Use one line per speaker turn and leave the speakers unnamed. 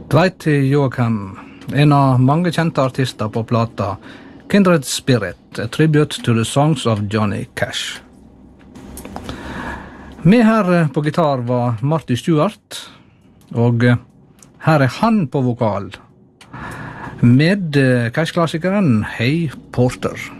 Dwight Yoakam, en av mange kjente artister på plata Kindred Spirit, a tribute to the songs of Johnny Cash. Med her på gitar var Marty Stuart, og her er han på vokal, med Cash-klassikeren Hey Porter.